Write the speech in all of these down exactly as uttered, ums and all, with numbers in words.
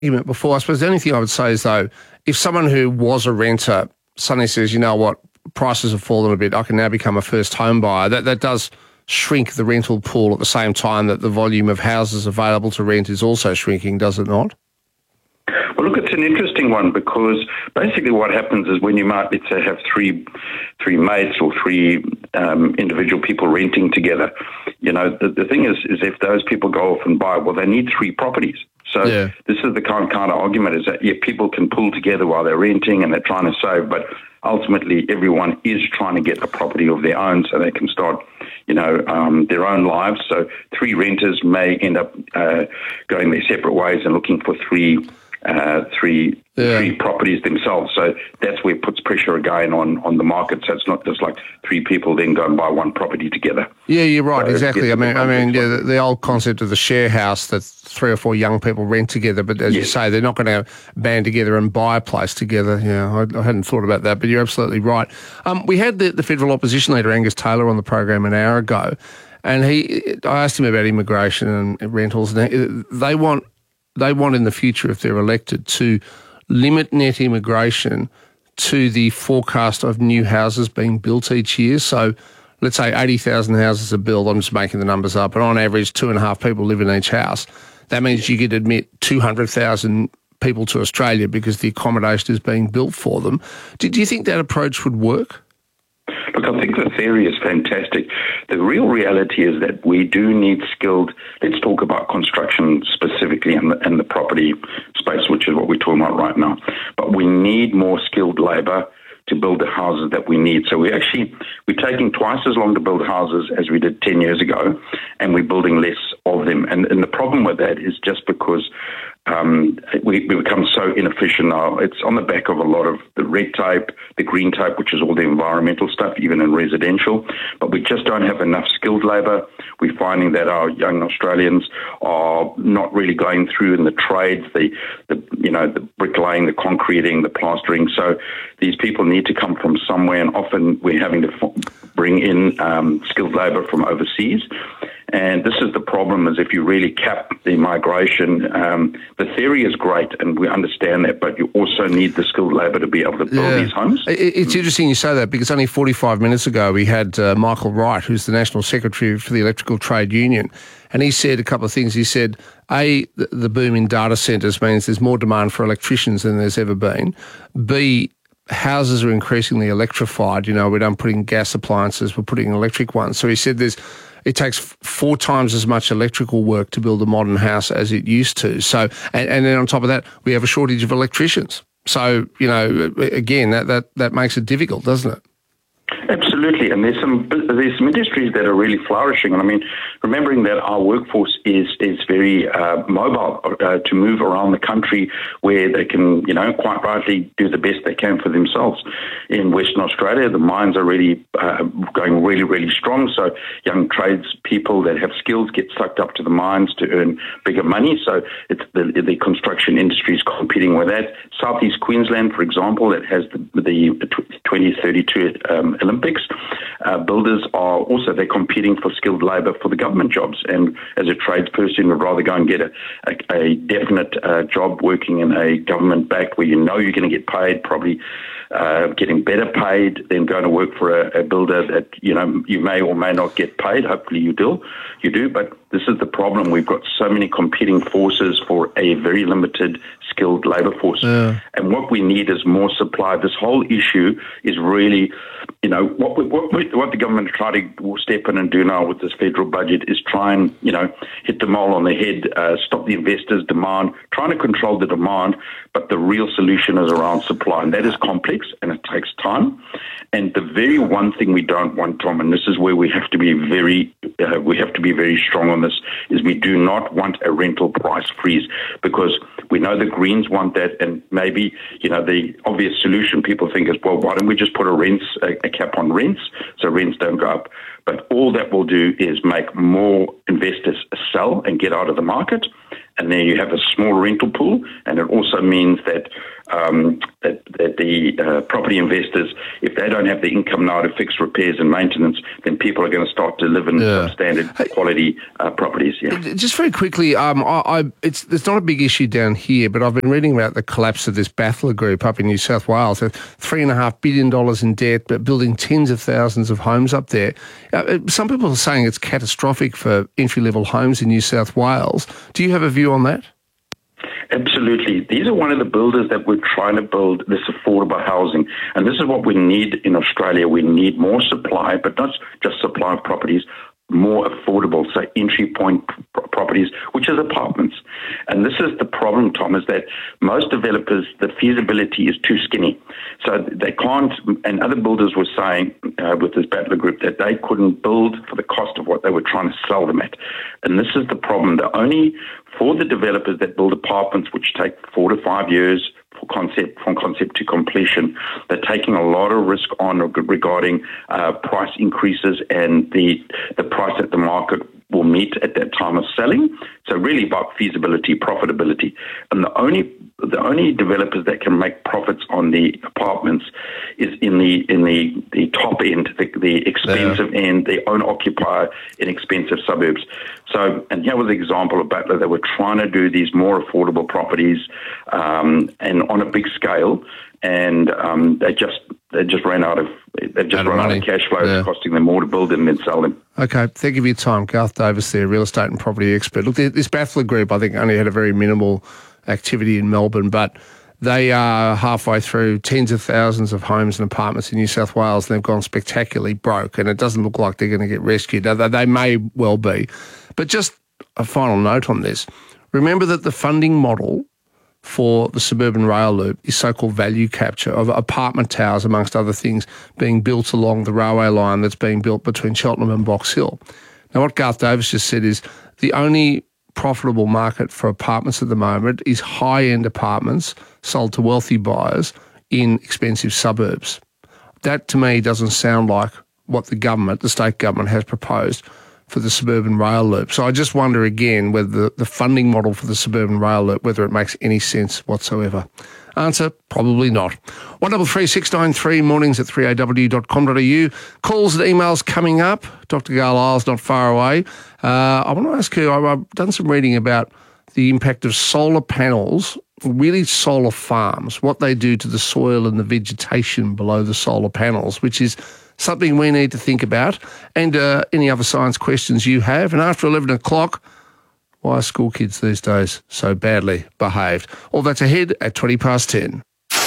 argument before. I suppose the only thing I would say is, though, if someone who was a renter suddenly says, you know what, prices have fallen a bit, I can now become a first home buyer, that, that does shrink the rental pool at the same time that the volume of houses available to rent is also shrinking, does it not? Well, look, it's an interesting one because basically what happens is when you might, let's say, have three three mates or three um, individual people renting together, you know, the, the thing is, is if those people go off and buy, well, they need three properties. So yeah. This is the kind, kind of argument is that, yeah, people can pull together while they're renting and they're trying to save, but ultimately everyone is trying to get a property of their own so they can start, you know, um, their own lives. So three renters may end up uh, going their separate ways and looking for three Uh, three yeah. three properties themselves. So that's where it puts pressure again on, on the market. So it's not just like three people then go and buy one property together. Yeah, you're right, so exactly. I mean, I mean, yeah, the, the old concept of the share house that three or four young people rent together, but as yes. you say, they're not going to band together and buy a place together. Yeah, I, I hadn't thought about that, but you're absolutely right. Um, we had the, the federal opposition leader, Angus Taylor, on the program an hour ago, and he, I asked him about immigration and rentals, and they want They want in the future, if they're elected, to limit net immigration to the forecast of new houses being built each year. So let's say eighty thousand houses are built, I'm just making the numbers up, but on average two and a half people live in each house. That means you could admit two hundred thousand people to Australia because the accommodation is being built for them. Do, do you think that approach would work? Look, I think the theory is fantastic. The real reality is that we do need skilled, let's talk about construction specifically in the, in the property space, which is what we're talking about right now. But we need more skilled labour to build the houses that we need. So we actually, we're taking twice as long to build houses as we did ten years ago, and we're building less of them. And, and the problem with that is just because Um, we, we become so inefficient now. It's on the back of a lot of the red tape, the green tape, which is all the environmental stuff, even in residential. But we just don't have enough skilled labour. We're finding that our young Australians are not really going through in the trades, the, the you know, the bricklaying, the concreting, the plastering. So these people need to come from somewhere, and often we're having to f- bring in um, skilled labour from overseas. And this is the problem, is if you really cap the migration, um, the theory is great and we understand that, but you also need the skilled labour to be able to build yeah. these homes. It's interesting you say that, because only forty-five minutes ago we had uh, Michael Wright, who's the National Secretary for the Electrical Trade Union, and he said a couple of things. He said, A, the boom in data centres means there's more demand for electricians than there's ever been. B, houses are increasingly electrified. You know, we're done putting gas appliances, we're putting electric ones. So he said there's it takes four times as much electrical work to build a modern house as it used to. So, and, and then on top of that, we have a shortage of electricians. So, you know, again, that, that, that makes it difficult, doesn't it? Absolutely, and there's some there's some industries that are really flourishing. And I mean, remembering that our workforce is is very uh, mobile uh, to move around the country, where they can, you know, quite rightly do the best they can for themselves. In Western Australia, the mines are really uh, going really, really strong. So young tradespeople that have skills get sucked up to the mines to earn bigger money. So it's the the construction industry is competing with that. Southeast Queensland, for example, that has the the twenty thirty-two um, Olympics. Uh, builders are also, they're competing for skilled labour for the government jobs. And as a tradesperson, would rather go and get a, a, a definite uh, job working in a government backed where you know you're going to get paid, probably uh, getting better paid than going to work for a, a builder that, you know, you may or may not get paid. Hopefully you do, you do. But this is the problem. We've got so many competing forces for a very limited skilled labour force. Yeah. And what we need is more supply. This whole issue is really, you know, what we, what, we, what the government try to step in and do now with this federal budget is try and, you know, hit the mole on the head, uh, stop the investors' demand, trying to control the demand, but the real solution is around supply, and that is complex and it takes time. And the very one thing we don't want, Tom, and this is where we have to be very, uh, we have to be very strong on this, is we do not want a rental price freeze, because we know the Greens want that, and maybe, you know, the obvious solution people think is, well, why don't we just put a rents, a, a cap on rents so rents don't go up? But all that will do is make more investors sell and get out of the market, and then you have a small rental pool, and it also means that um, that, that the uh, property investors, if they don't have the income now to fix repairs and maintenance, then people are going to start to live in Yeah. substandard quality uh, properties. Yeah. Just very quickly, um, I, I, it's it's not a big issue down here, but I've been reading about the collapse of this Battler Group up in New South Wales. Three and a half billion dollars in debt, but building tens of thousands of homes up there. Uh, some people are saying it's catastrophic for entry-level homes in New South Wales. Do you have a view on that? Absolutely. These are one of the builders that we're trying to build this affordable housing. And this is what we need in Australia. We need more supply, but not just supply of properties, more affordable, so entry point p- properties, which is apartments. And this is the problem, Tom, is that most developers, the feasibility is too skinny. So they can't, and other builders were saying uh, with this Battler Group that they couldn't build for the cost of what they were trying to sell them at. And this is the problem. The only, for the developers that build apartments, which take four to five years for concept, from concept to completion, they're taking a lot of risk on regarding uh, price increases and the the price that the market will meet at that time of selling. So really about feasibility, profitability. And the only the only developers that can make profits on the apartments is in the in the, the top end, the, the expensive yeah. end, the owner occupier in expensive suburbs. So, and here was the example of Battler. They were trying to do these more affordable properties um, and on a big scale, and um, they just they just ran out of they just out run out of cash flow. Yeah. It's costing them more to build them than sell them. Okay, thank you for your time, Garth Davis, there, real estate and property expert. Look, this Battler Group, I think, only had a very minimal activity in Melbourne, but they are halfway through tens of thousands of homes and apartments in New South Wales, and they've gone spectacularly broke, and it doesn't look like they're going to get rescued. Now, they may well be. But just a final note on this. Remember that the funding model for the suburban rail loop is so-called value capture of apartment towers, amongst other things, being built along the railway line that's being built between Cheltenham and Box Hill. Now, what Garth Davis just said is the only profitable market for apartments at the moment is high-end apartments sold to wealthy buyers in expensive suburbs. That, to me, doesn't sound like what the government, the state government, has proposed for the suburban rail loop. So I just wonder again whether the, the funding model for the suburban rail loop, whether it makes any sense whatsoever. Answer, probably not. one double three six nine three, mornings at three a w dot com dot a u. Calls and emails coming up. Doctor Garlisle's not far away. Uh, I want to ask you, I've done some reading about the impact of solar panels, really solar farms, what they do to the soil and the vegetation below the solar panels, which is something we need to think about, and uh, any other science questions you have. And after eleven o'clock, why are school kids these days so badly behaved? All that's ahead at twenty past ten.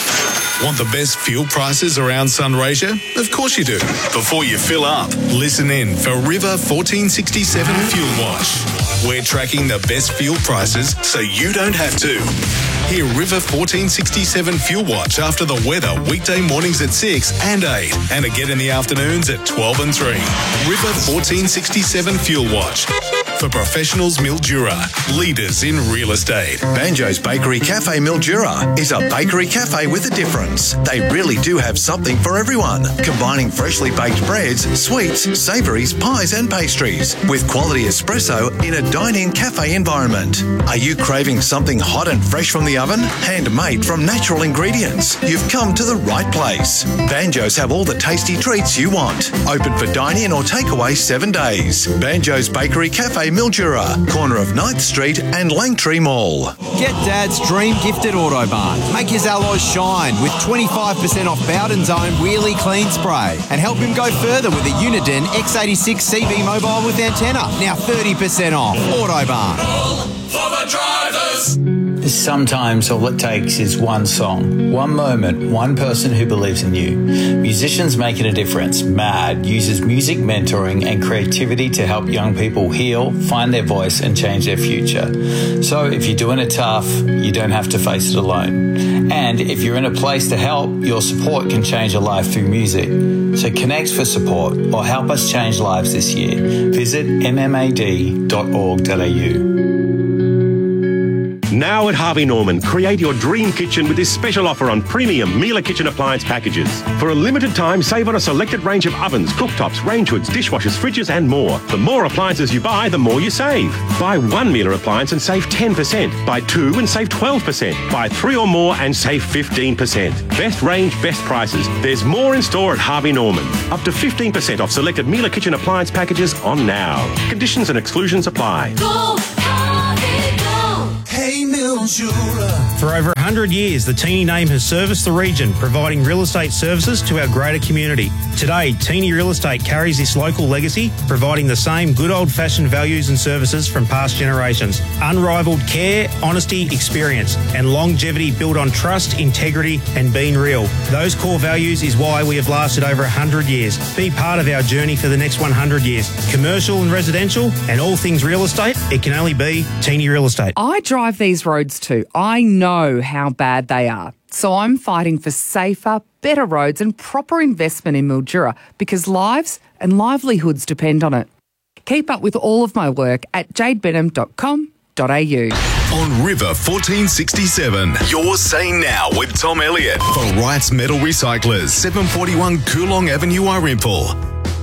Want the best fuel prices around Sunraysia? Of course you do. Before you fill up, listen in for River fourteen sixty-seven Fuel Watch. We're tracking the best fuel prices so you don't have to. Hear River fourteen sixty-seven Fuel Watch after the weather weekday mornings at six and eight, and again in the afternoons at twelve and three. River fourteen sixty-seven Fuel Watch. For professionals, Mildura, leaders in real estate. Banjo's Bakery Cafe Mildura is a bakery cafe with a difference. They really do have something for everyone, combining freshly baked breads, sweets, savouries, pies and pastries with quality espresso in a dine-in cafe environment. Are you craving something hot and fresh from the oven? Handmade from natural ingredients? You've come to the right place. Banjo's have all the tasty treats you want. Open for dine-in or takeaway seven days. Banjo's Bakery Cafe Mildura, corner of ninth Street and Langtree Mall. Get Dad's dream gifted Autobarn. Make his alloys shine with twenty-five percent off Bowden's own Wheelie Clean Spray, and help him go further with a Uniden X eighty-six C V mobile with antenna. Now thirty percent off. Autobarn. For the drivers. Sometimes all it takes is one song, one moment, one person who believes in you. Musicians Making a Difference, MAD, uses music mentoring and creativity to help young people heal, find their voice and change their future. So if you're doing it tough, you don't have to face it alone. And if you're in a place to help, your support can change a life through music. So connect for support or help us change lives this year. Visit m m a d dot org dot a u. Now at Harvey Norman, create your dream kitchen with this special offer on premium Miele kitchen appliance packages. For a limited time, save on a selected range of ovens, cooktops, range hoods, dishwashers, fridges and more. The more appliances you buy, the more you save. Buy one Miele appliance and save ten percent. Buy two and save twelve percent. Buy three or more and save fifteen percent. Best range, best prices. There's more in store at Harvey Norman. Up to fifteen percent off selected Miele kitchen appliance packages on now. Conditions and exclusions apply. Go, Harvey, go. Hey, Mildura. For over one hundred years, the Teeny name has serviced the region, providing real estate services to our greater community. Today, Teeny Real Estate carries this local legacy, providing the same good old-fashioned values and services from past generations. Unrivaled care, honesty, experience, and longevity built on trust, integrity, and being real. Those core values is why we have lasted over one hundred years. Be part of our journey for the next one hundred years. Commercial and residential, and all things real estate, it can only be Teeny Real Estate. I drive these roads too. I know how bad they are. So I'm fighting for safer, better roads and proper investment in Mildura because lives and livelihoods depend on it. Keep up with all of my work at jade benham dot com dot a u. On River fourteen sixty-seven, you're saying now with Tom Elliott for Wright's Metal Recyclers, seven forty-one Coolong Avenue, Warimple.